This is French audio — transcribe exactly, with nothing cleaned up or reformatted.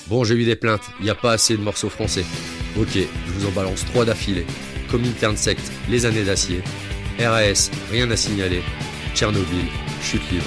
Bon, j'ai eu des plaintes, y a pas assez de morceaux français. Ok, je vous en balance trois d'affilée. Comintern Sect, Les Années d'Acier. R A S, rien à signaler. Tchernobyl, chute libre.